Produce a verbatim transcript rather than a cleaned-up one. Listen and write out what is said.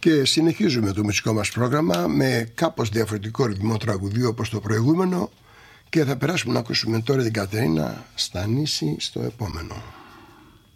Και συνεχίζουμε το μουσικό μας πρόγραμμα με κάπως διαφορετικό ρυθμό τραγουδίου όπως το προηγούμενο και θα περάσουμε να ακούσουμε τώρα την Κατερίνα Στανίση στο επόμενο.